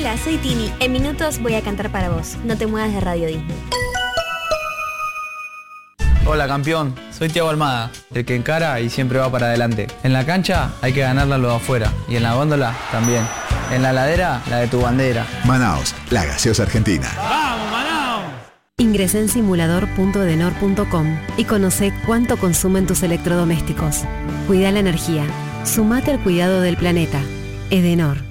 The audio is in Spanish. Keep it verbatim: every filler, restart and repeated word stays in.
Hola, soy Tini. En minutos voy a cantar para vos. No te muevas de Radio Disney. Hola campeón, soy Thiago Almada, el que encara y siempre va para adelante. En la cancha hay que ganarla lo de afuera y en la góndola también. En la ladera, la de tu bandera. Manaos, la gaseosa argentina. ¡Vamos, Manaos! Ingresá en simulador punto edenor punto com y conoce cuánto consumen tus electrodomésticos. Cuida la energía. Sumate al cuidado del planeta. Edenor.